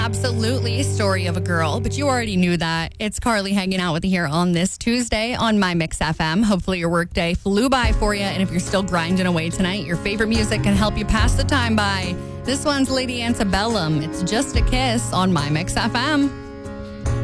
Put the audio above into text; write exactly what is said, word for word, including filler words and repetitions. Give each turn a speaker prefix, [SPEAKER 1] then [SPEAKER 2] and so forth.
[SPEAKER 1] Absolutely, story of a girl, but you already knew that. It's Carly hanging out with you here on this Tuesday on My Mix F M. Hopefully your workday flew by for you, and if you're still grinding away tonight, your favorite music can help you pass the time by. This one's Lady Antebellum. It's Just a Kiss on My Mix F M.